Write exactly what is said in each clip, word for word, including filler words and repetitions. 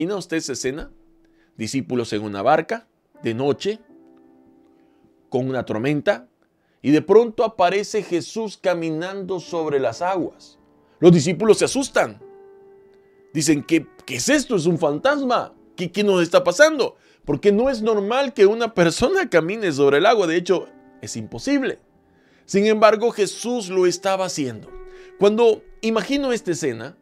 ¿Imagina usted esa escena? Discípulos en una barca, de noche, con una tormenta, y de pronto aparece Jesús caminando sobre las aguas. Los discípulos se asustan. Dicen, ¿qué, qué es esto? ¿Es un fantasma? ¿Qué, ¿Qué nos está pasando? Porque no es normal que una persona camine sobre el agua. De hecho, es imposible. Sin embargo, Jesús lo estaba haciendo. Cuando imagino esta escena,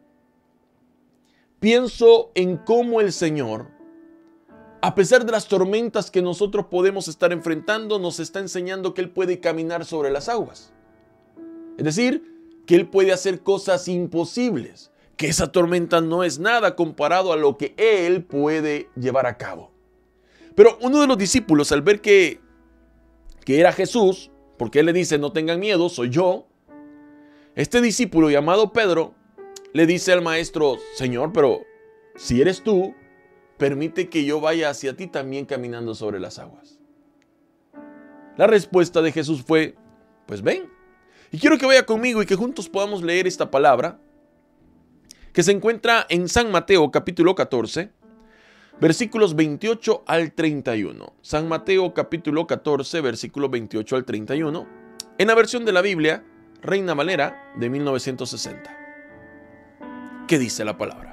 pienso en cómo el Señor, a pesar de las tormentas que nosotros podemos estar enfrentando, nos está enseñando que Él puede caminar sobre las aguas. Es decir, que Él puede hacer cosas imposibles, que esa tormenta no es nada comparado a lo que Él puede llevar a cabo. Pero uno de los discípulos, al ver que, que era Jesús, porque Él le dice, no tengan miedo, soy yo, este discípulo llamado Pedro le dice al maestro, Señor, pero si eres tú, permite que yo vaya hacia ti también caminando sobre las aguas. La respuesta de Jesús fue, pues ven. Y quiero que vaya conmigo y que juntos podamos leer esta palabra que se encuentra en San Mateo capítulo catorce, versículos veintiocho al treinta y uno. San Mateo capítulo catorce, versículos veintiocho al treinta y uno, en la versión de la Biblia, Reina Valera de mil novecientos sesenta. ¿Qué dice la palabra?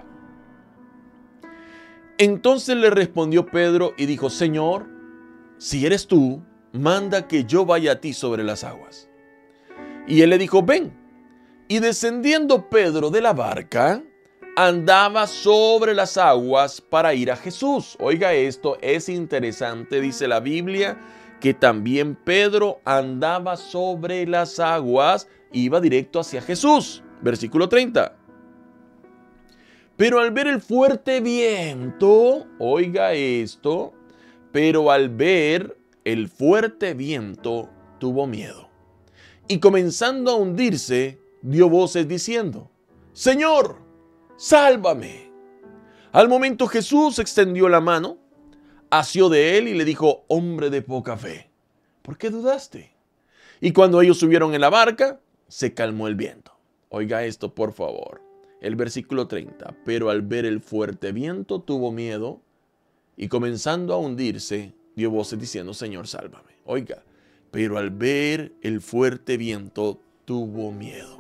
Entonces le respondió Pedro y dijo, Señor, si eres tú, manda que yo vaya a ti sobre las aguas. Y él le dijo, ven. Y descendiendo Pedro de la barca, andaba sobre las aguas para ir a Jesús. Oiga esto, es interesante, dice la Biblia, que también Pedro andaba sobre las aguas, iba directo hacia Jesús. Versículo treinta. Pero al ver el fuerte viento, oiga esto, pero al ver el fuerte viento tuvo miedo. Y comenzando a hundirse, dio voces diciendo, Señor, sálvame. Al momento Jesús extendió la mano, asió de él y le dijo, hombre de poca fe, ¿por qué dudaste? Y cuando ellos subieron en la barca, se calmó el viento. Oiga esto, por favor. El versículo treinta, pero al ver el fuerte viento tuvo miedo y comenzando a hundirse, dio voces diciendo, Señor, sálvame. Oiga, pero al ver el fuerte viento tuvo miedo.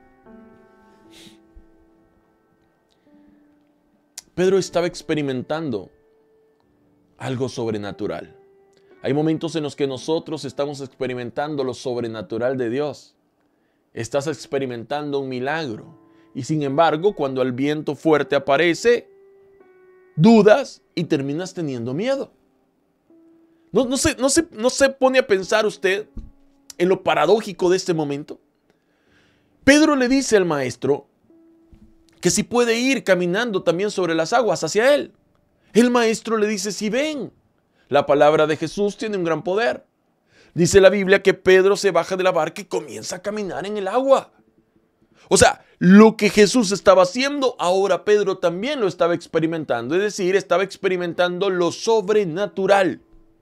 Pedro estaba experimentando algo sobrenatural. Hay momentos en los que nosotros estamos experimentando lo sobrenatural de Dios. Estás experimentando un milagro. Y sin embargo, cuando el viento fuerte aparece, dudas y terminas teniendo miedo. ¿No, no, se, no, se, ¿No se pone a pensar usted en lo paradójico de este momento? Pedro le dice al maestro que si puede ir caminando también sobre las aguas hacia él. El maestro le dice, si ven. La palabra de Jesús tiene un gran poder. Dice la Biblia que Pedro se baja de la barca y comienza a caminar en el agua. O sea, lo que Jesús estaba haciendo, ahora Pedro también lo estaba experimentando. Es decir, estaba experimentando lo sobrenatural.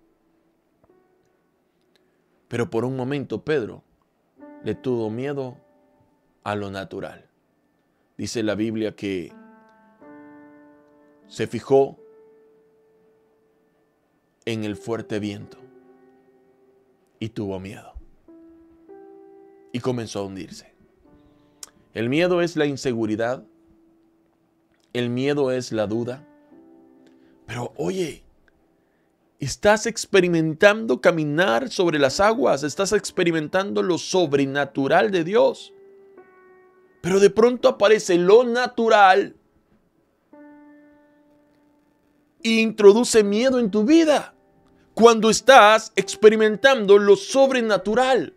Pero por un momento Pedro le tuvo miedo a lo natural. Dice la Biblia que se fijó en el fuerte viento y tuvo miedo. Y comenzó a hundirse. El miedo es la inseguridad. El miedo es la duda. Pero oye, estás experimentando caminar sobre las aguas. Estás experimentando lo sobrenatural de Dios. Pero de pronto aparece lo natural e introduce miedo en tu vida. Cuando estás experimentando lo sobrenatural.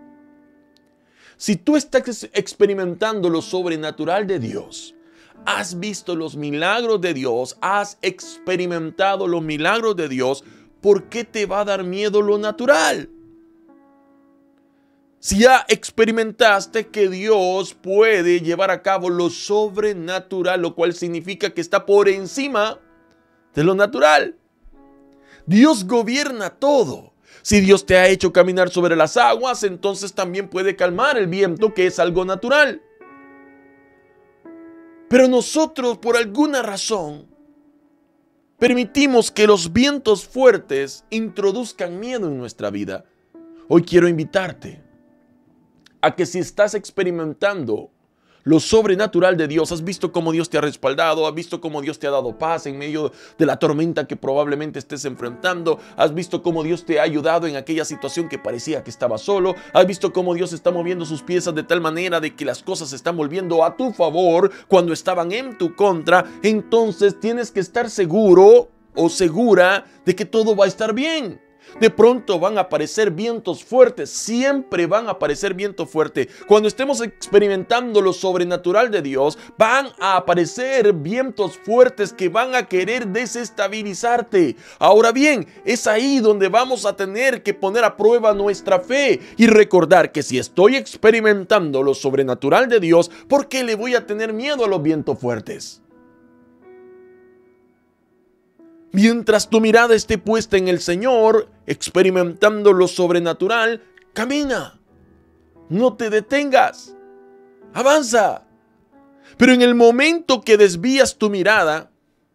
Si tú estás experimentando lo sobrenatural de Dios, has visto los milagros de Dios, has experimentado los milagros de Dios, ¿por qué te va a dar miedo lo natural? Si ya experimentaste que Dios puede llevar a cabo lo sobrenatural, lo cual significa que está por encima de lo natural. Dios gobierna todo. Si Dios te ha hecho caminar sobre las aguas, entonces también puede calmar el viento, que es algo natural. Pero nosotros, por alguna razón, permitimos que los vientos fuertes introduzcan miedo en nuestra vida. Hoy quiero invitarte a que si estás experimentando lo sobrenatural de Dios, has visto cómo Dios te ha respaldado, has visto cómo Dios te ha dado paz en medio de la tormenta que probablemente estés enfrentando, has visto cómo Dios te ha ayudado en aquella situación que parecía que estaba solo, has visto cómo Dios está moviendo sus piezas de tal manera de que las cosas se están volviendo a tu favor cuando estaban en tu contra. Entonces tienes que estar seguro o segura de que todo va a estar bien. De pronto van a aparecer vientos fuertes, siempre van a aparecer vientos fuertes. Cuando estemos experimentando lo sobrenatural de Dios, van a aparecer vientos fuertes que van a querer desestabilizarte. Ahora bien, es ahí donde vamos a tener que poner a prueba nuestra fe y recordar que si estoy experimentando lo sobrenatural de Dios, ¿por qué le voy a tener miedo a los vientos fuertes? Mientras tu mirada esté puesta en el Señor, experimentando lo sobrenatural, camina. No te detengas. Avanza. Pero en el momento que desvías tu mirada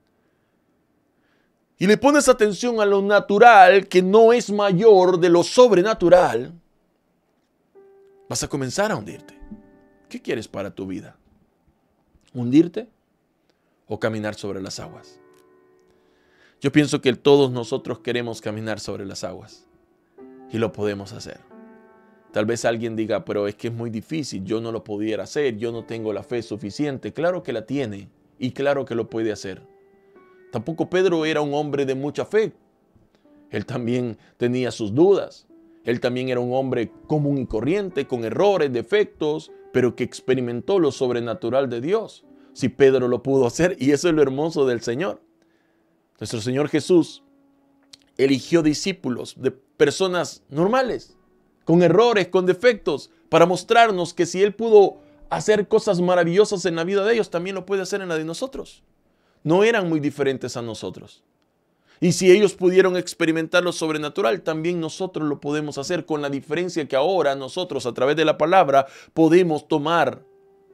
y le pones atención a lo natural, que no es mayor de lo sobrenatural, vas a comenzar a hundirte. ¿Qué quieres para tu vida? ¿Hundirte o caminar sobre las aguas? Yo pienso que todos nosotros queremos caminar sobre las aguas y lo podemos hacer. Tal vez alguien diga, pero es que es muy difícil, yo no lo pudiera hacer, yo no tengo la fe suficiente. Claro que la tiene y claro que lo puede hacer. Tampoco Pedro era un hombre de mucha fe. Él también tenía sus dudas. Él también era un hombre común y corriente, con errores, defectos, pero que experimentó lo sobrenatural de Dios. Si Pedro lo pudo hacer, y eso es lo hermoso del Señor. Nuestro Señor Jesús eligió discípulos de personas normales, con errores, con defectos, para mostrarnos que si Él pudo hacer cosas maravillosas en la vida de ellos, también lo puede hacer en la de nosotros. No eran muy diferentes a nosotros. Y si ellos pudieron experimentar lo sobrenatural, también nosotros lo podemos hacer, con la diferencia que ahora nosotros, a través de la palabra, podemos tomar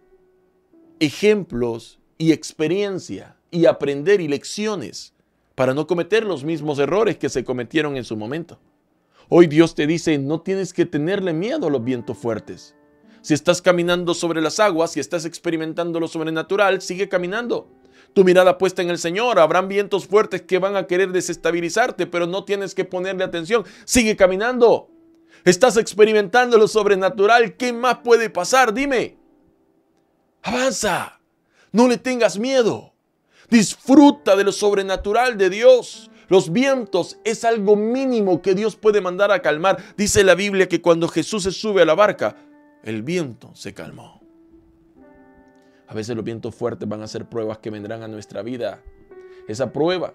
ejemplos y experiencia y aprender y lecciones para no cometer los mismos errores que se cometieron en su momento. Hoy Dios te dice, no tienes que tenerle miedo a los vientos fuertes. Si estás caminando sobre las aguas, si estás experimentando lo sobrenatural, sigue caminando. Tu mirada puesta en el Señor, habrán vientos fuertes que van a querer desestabilizarte, pero no tienes que ponerle atención. Sigue caminando. Estás experimentando lo sobrenatural, ¿qué más puede pasar? Dime. Avanza. No le tengas miedo. Disfruta de lo sobrenatural de Dios. Los vientos es algo mínimo que Dios puede mandar a calmar. Dice la Biblia que cuando Jesús se sube a la barca, el viento se calmó. A veces los vientos fuertes van a ser pruebas que vendrán a nuestra vida. Esa prueba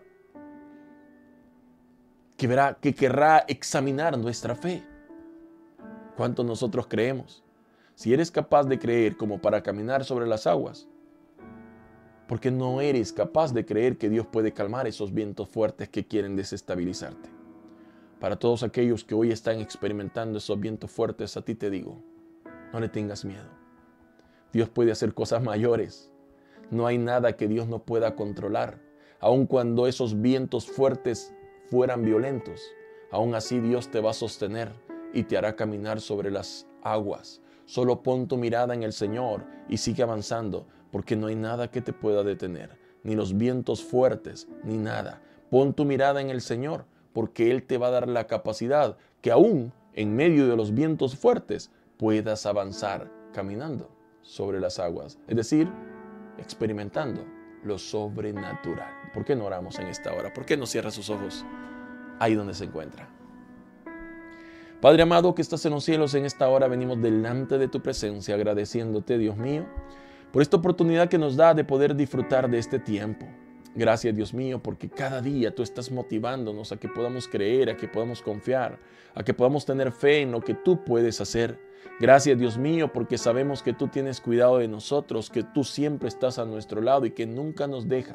que, verá, que querrá examinar nuestra fe. ¿Cuánto nosotros creemos? Si eres capaz de creer como para caminar sobre las aguas, ¿por qué no eres capaz de creer que Dios puede calmar esos vientos fuertes que quieren desestabilizarte? Para todos aquellos que hoy están experimentando esos vientos fuertes, a ti te digo, no le tengas miedo. Dios puede hacer cosas mayores. No hay nada que Dios no pueda controlar. Aun cuando esos vientos fuertes fueran violentos, aún así Dios te va a sostener y te hará caminar sobre las aguas. Solo pon tu mirada en el Señor y sigue avanzando, porque no hay nada que te pueda detener, ni los vientos fuertes, ni nada. Pon tu mirada en el Señor, porque Él te va a dar la capacidad que aún en medio de los vientos fuertes puedas avanzar caminando sobre las aguas. Es decir, experimentando lo sobrenatural. ¿Por qué no oramos en esta hora? ¿Por qué no cierra sus ojos ahí donde se encuentra? Padre amado que estás en los cielos, en esta hora venimos delante de tu presencia agradeciéndote, Dios mío, por esta oportunidad que nos da de poder disfrutar de este tiempo. Gracias, Dios mío, porque cada día tú estás motivándonos a que podamos creer, a que podamos confiar, a que podamos tener fe en lo que tú puedes hacer. Gracias, Dios mío, porque sabemos que tú tienes cuidado de nosotros, que tú siempre estás a nuestro lado y que nunca nos dejas.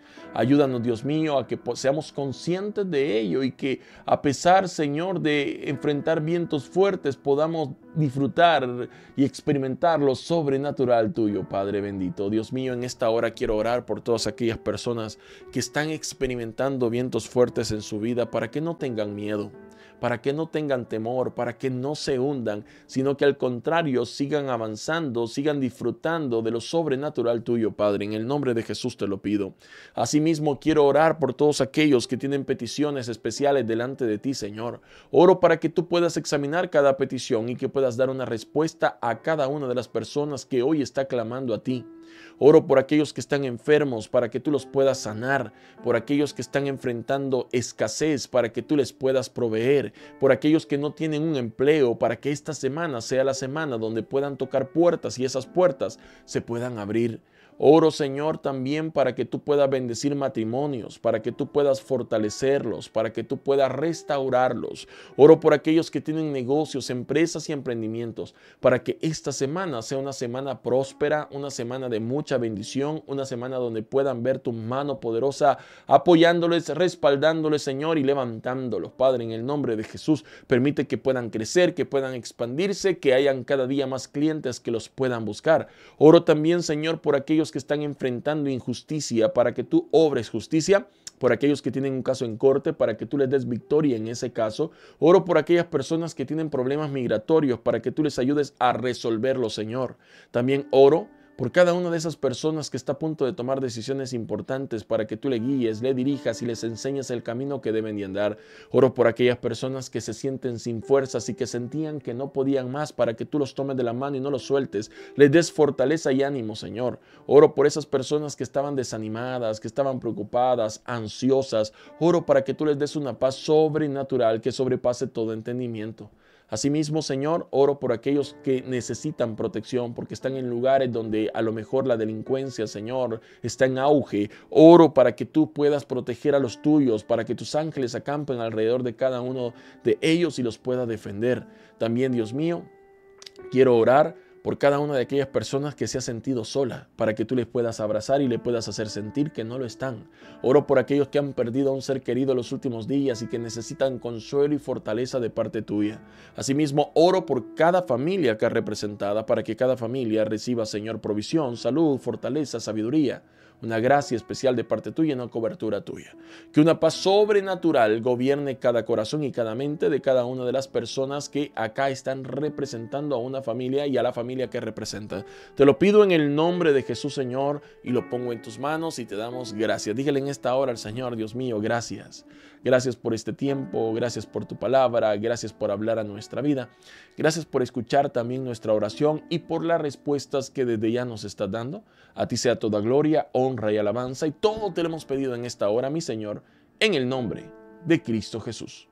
Ayúdanos, Dios mío, a que seamos conscientes de ello y que a pesar, Señor, de enfrentar vientos fuertes, podamos disfrutar y experimentar lo sobrenatural tuyo, Padre bendito. Dios mío, en esta hora quiero orar por todas aquellas personas que están experimentando vientos fuertes en su vida, para que no tengan miedo, para que no tengan temor, para que no se hundan, sino que al contrario sigan avanzando, sigan disfrutando de lo sobrenatural tuyo, Padre. En el nombre de Jesús te lo pido. Asimismo, quiero orar por todos aquellos que tienen peticiones especiales delante de ti, Señor. Oro para que tú puedas examinar cada petición y que puedas dar una respuesta a cada una de las personas que hoy está clamando a ti. Oro por aquellos que están enfermos para que tú los puedas sanar, por aquellos que están enfrentando escasez para que tú les puedas proveer, por aquellos que no tienen un empleo para que esta semana sea la semana donde puedan tocar puertas y esas puertas se puedan abrir. Oro, Señor, también para que tú puedas bendecir matrimonios, para que tú puedas fortalecerlos, para que tú puedas restaurarlos. Oro por aquellos que tienen negocios, empresas y emprendimientos, para que esta semana sea una semana próspera, una semana de mucha bendición, una semana donde puedan ver tu mano poderosa apoyándoles, respaldándoles, Señor, y levantándolos. Padre, en el nombre de Jesús, permite que puedan crecer, que puedan expandirse, que hayan cada día más clientes que los puedan buscar. Oro también, Señor, por aquellos que están enfrentando injusticia, para que tú obres justicia, por aquellos que tienen un caso en corte, para que tú les des victoria en ese caso. Oro por aquellas personas que tienen problemas migratorios, para que tú les ayudes a resolverlo, Señor. También oro por cada una de esas personas que está a punto de tomar decisiones importantes, para que tú le guíes, le dirijas y les enseñes el camino que deben de andar. Oro por aquellas personas que se sienten sin fuerzas y que sentían que no podían más, para que tú los tomes de la mano y no los sueltes. Les des fortaleza y ánimo, Señor. Oro por esas personas que estaban desanimadas, que estaban preocupadas, ansiosas. Oro para que tú les des una paz sobrenatural que sobrepase todo entendimiento. Asimismo, Señor, oro por aquellos que necesitan protección porque están en lugares donde a lo mejor la delincuencia, Señor, está en auge. Oro para que tú puedas proteger a los tuyos, para que tus ángeles acampen alrededor de cada uno de ellos y los pueda defender. También, Dios mío, quiero orar por cada una de aquellas personas que se ha sentido sola, para que tú les puedas abrazar y le puedas hacer sentir que no lo están. Oro por aquellos que han perdido a un ser querido en los últimos días y que necesitan consuelo y fortaleza de parte tuya. Asimismo, oro por cada familia acá representada, para que cada familia reciba, Señor, provisión, salud, fortaleza, sabiduría, una gracia especial de parte tuya y una cobertura tuya. Que una paz sobrenatural gobierne cada corazón y cada mente de cada una de las personas que acá están representando a una familia y a la familia que representan. Te lo pido en el nombre de Jesús, Señor, y lo pongo en tus manos y te damos gracias. Dígale en esta hora al Señor: Dios mío, gracias. Gracias por este tiempo, gracias por tu palabra, gracias por hablar a nuestra vida. Gracias por escuchar también nuestra oración y por las respuestas que desde ya nos estás dando. A ti sea toda gloria, honra y alabanza, y todo te lo hemos pedido en esta hora, mi Señor, en el nombre de Cristo Jesús.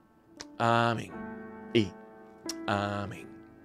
Amén y amén.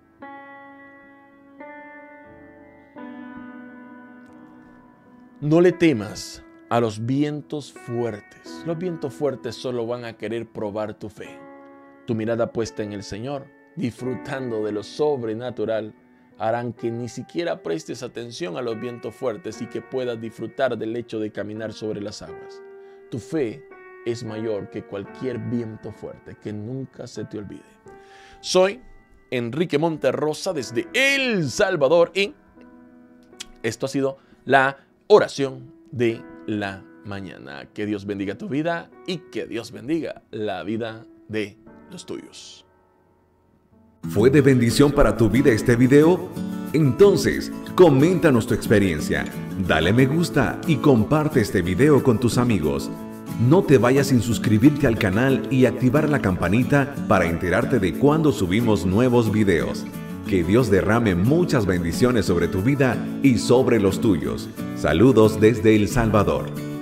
No le temas a los vientos fuertes. Los vientos fuertes solo van a querer probar tu fe. Tu mirada puesta en el Señor, disfrutando de lo sobrenatural, harán que ni siquiera prestes atención a los vientos fuertes y que puedas disfrutar del hecho de caminar sobre las aguas. Tu fe es mayor que cualquier viento fuerte, que nunca se te olvide. Soy Enrique Monterrosa desde El Salvador y esto ha sido la oración de la mañana. Que Dios bendiga tu vida y que Dios bendiga la vida de los tuyos. ¿Fue de bendición para tu vida este video? Entonces, coméntanos tu experiencia, dale me gusta y comparte este video con tus amigos. No te vayas sin suscribirte al canal y activar la campanita para enterarte de cuando subimos nuevos videos. Que Dios derrame muchas bendiciones sobre tu vida y sobre los tuyos. Saludos desde El Salvador.